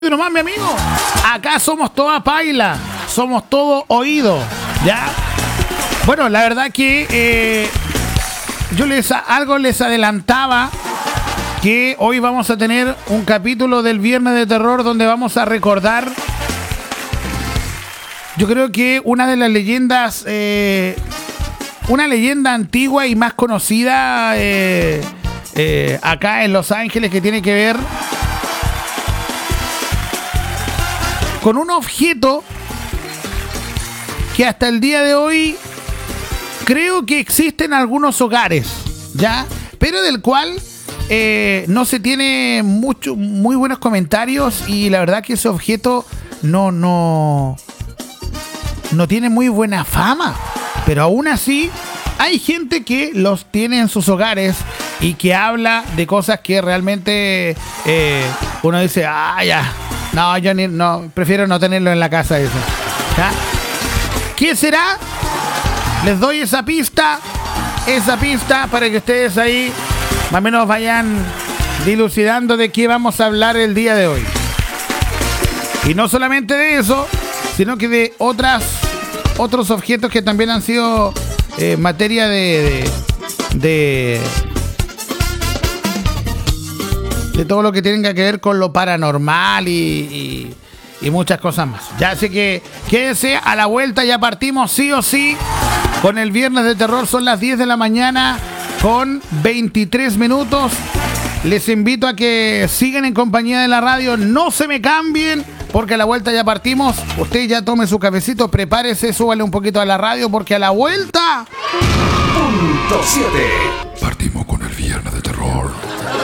Nomás, mi amigo, acá somos toda paila, somos todo oído, ¿ya? Bueno, la verdad que yo algo les adelantaba que hoy vamos a tener un capítulo del Viernes de Terror donde vamos a recordar, yo creo que una de las leyendas, una leyenda antigua y más conocida acá en Los Ángeles, que tiene que ver con un objeto que hasta el día de hoy creo que existe en algunos hogares, ¿ya? Pero del cual no se tiene muy buenos comentarios, y la verdad que ese objeto no tiene muy buena fama. Pero aún así hay gente que los tiene en sus hogares y que habla de cosas que realmente uno dice, ya. No, yo prefiero no tenerlo en la casa eso. ¿Ya? ¿Qué será? Les doy esa pista para que ustedes ahí más o menos vayan dilucidando de qué vamos a hablar el día de hoy. Y no solamente de eso, sino que de otros objetos que también han sido materia de todo lo que tenga que ver con lo paranormal y muchas cosas más. Ya sé que quédese, a la vuelta ya partimos sí o sí con el Viernes de Terror. Son las 10 de la mañana con 23 minutos. Les invito a que sigan en compañía de la radio, no se me cambien, porque a la vuelta ya partimos. Usted ya tome su cafecito, prepárese, súbale un poquito a la radio, porque a la vuelta... Punto 7. Partimos con el Viernes de Terror.